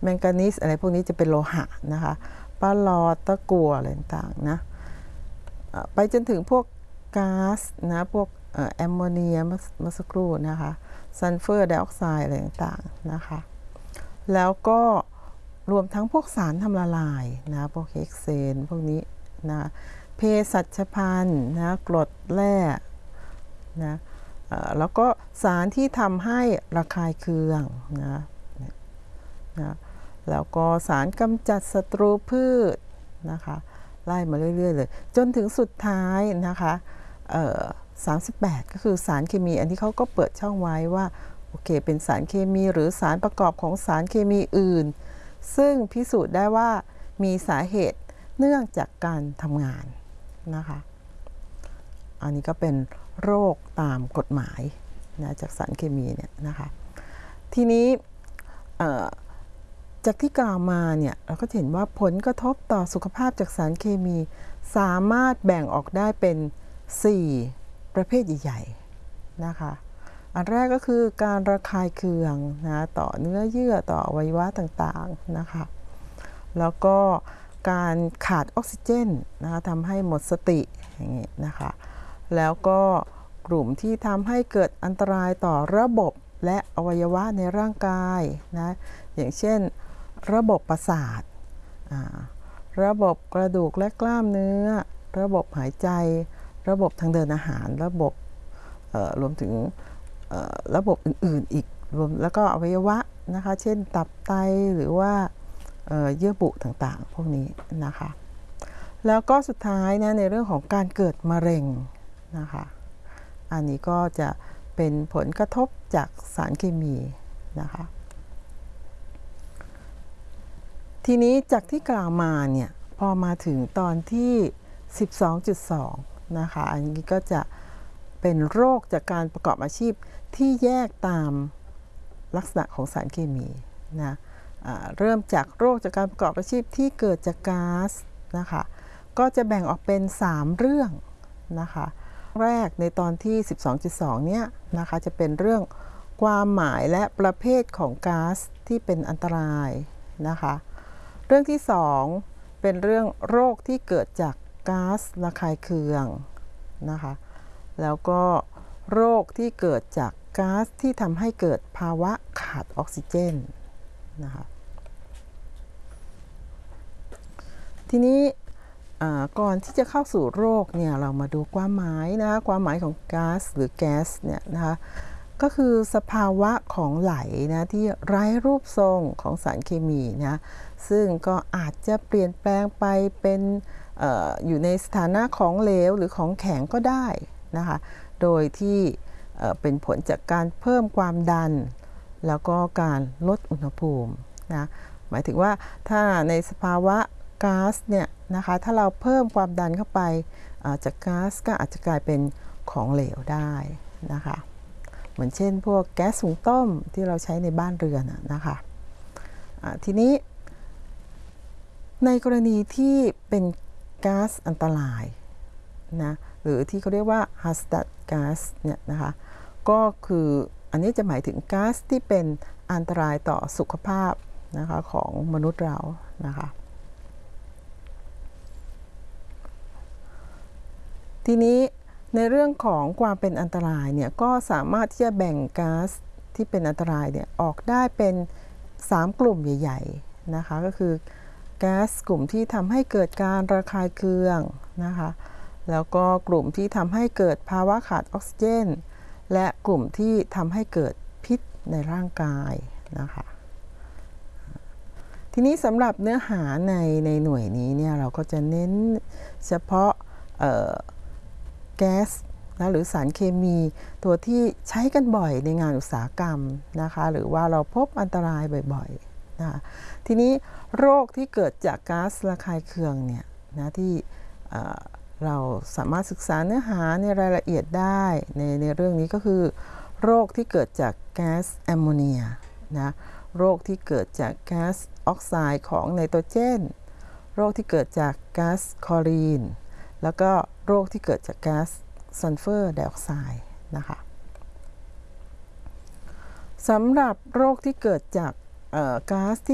แมงกานีสอะไรพวกนี้จะเป็นโลหะนะคะปลาลอดตะกั่วอะไรต่างๆนะไปจนถึงพวกก๊าซนะพวกแอมโมเนียเมื่อสักครู่นะคะซัลเฟอร์ไดออกไซด์อะไรต่างๆนะคะแล้วก็รวมทั้งพวกสารทำละลายนะพวกเฮกเซนพวกนี้นะเภสัชภัณฑ์นะกรดแร่นะแล้วก็สารที่ทำให้ระคายเคืองนะแล้วก็สารกำจัดศัตรูพืชนะคะไล่มาเรื่อยๆเลยจนถึงสุดท้ายนะคะ38ก็คือสารเคมีอันที่เขาก็เปิดช่องไว้ว่าโอเคเป็นสารเคมีหรือสารประกอบของสารเคมีอื่นซึ่งพิสูจน์ได้ว่ามีสาเหตุเนื่องจากการทำงานนะคะอันนี้ก็เป็นโรคตามกฎหมายนะจากสารเคมีเนี่ยนะคะทีนี้จากที่กล่าวมาเนี่ยเราก็เห็นว่าผลกระทบต่อสุขภาพจากสารเคมีสามารถแบ่งออกได้เป็น4ประเภทใหญ่ๆนะคะอันแรกก็คือการระคายเคืองนะต่อเนื้อเยื่อต่ออวัยวะต่างๆนะคะแล้วก็การขาดออกซิเจนนะคะทำให้หมดสติอย่างนี้นะคะแล้วก็กลุ่มที่ทำให้เกิดอันตรายต่อระบบและอวัยวะในร่างกายนะอย่างเช่นระบบประสาทระบบกระดูกและกล้ามเนื้อระบบหายใจระบบทางเดินอาหารระบบรวมถึงระบบอื่นๆอีกรวมแล้วก็อวัยวะนะคะเช่นตับไตหรือว่าเยื่อบุต่างๆพวกนี้นะคะแล้วก็สุดท้ายนะในเรื่องของการเกิดมะเร็งนะคะอันนี้ก็จะเป็นผลกระทบจากสารเคมีนะคะทีนี้จากที่กล่าวมาเนี่ยพอมาถึงตอนที่ 12.2 นะคะอันนี้ก็จะเป็นโรคจากการประกอบอาชีพที่แยกตามลักษณะของสารเคมีนะเริ่มจากโรคจากการประกอบอาชีพที่เกิดจากก๊าซนะคะก็จะแบ่งออกเป็น3เรื่องนะคะแรกในตอนที่ 12.2 เนี่ยนะคะจะเป็นเรื่องความหมายและประเภทของก๊าซที่เป็นอันตรายนะคะเรื่องที่2เป็นเรื่องโรคที่เกิดจากก๊าซระคายเคืองนะคะแล้วก็โรคที่เกิดจากก๊าซที่ทำให้เกิดภาวะขาดออกซิเจนนะคะทีนี้ก่อนที่จะเข้าสู่โรคเนี่ยเรามาดูความหมายนะความหมายของก๊าซหรือแก๊สเนี่ยนะคะก็คือสภาวะของไหลนะที่ไร้รูปทรงของสารเคมีนะซึ่งก็อาจจะเปลี่ยนแปลงไปเป็นอยู่ในสถานะของเหลวหรือของแข็งก็ได้นะคะโดยที่เป็นผลจากการเพิ่มความดันแล้วก็การลดอุณหภูมินะหมายถึงว่าถ้าในสภาวะก๊าซเนี่ยนะคะถ้าเราเพิ่มความดันเข้าไปจากก๊าซก็อาจจะกลายเป็นของเหลวได้นะคะเหมือนเช่นพวกแก๊สหุงต้มที่เราใช้ในบ้านเรือนนะคะทีนี้ในกรณีที่เป็นก๊าซอันตรายนะหรือที่เขาเรียกว่า hazardous gas เนี่ยนะคะก็คืออันนี้จะหมายถึงก๊าซที่เป็นอันตรายต่อสุขภาพนะคะของมนุษย์เรานะคะทีนี้ในเรื่องของความเป็นอันตรายเนี่ยก็สามารถที่จะแบ่งก๊าซที่เป็นอันตรายเนี่ยออกได้เป็น3กลุ่มใหญ่ๆนะคะก็คือแก๊สกลุ่มที่ทำให้เกิดการระคายเคืองนะคะแล้วก็กลุ่มที่ทำให้เกิดภาวะขาดออกซิเจนและกลุ่มที่ทำให้เกิดพิษในร่างกายนะคะทีนี้สำหรับเนื้อหาในหน่วยนี้เนี่ยเราก็จะเน้นเฉพาะแก๊สนะหรือสารเคมีตัวที่ใช้กันบ่อยในงานอุตสาหกรรมนะคะหรือว่าเราพบอันตรายบ่อยๆนะทีนี้โรคที่เกิดจากก๊าซระคายเคืองเนี่ยนะที่เราสามารถศึกษาเนื้อหาในรายละเอียดได้ในเรื่องนี้ก็คือโรคที่เกิดจากแก๊สแอมโมเนียนะโรคที่เกิดจากแก๊สออกไซด์ของไนโตรเจนโรคที่เกิดจากแก๊สคลอรีนแล้วก็โรคที่เกิดจากแก๊สซัลเฟอร์ไดออกไซด์นะคะสำหรับโรคที่เกิดจากก๊าซที่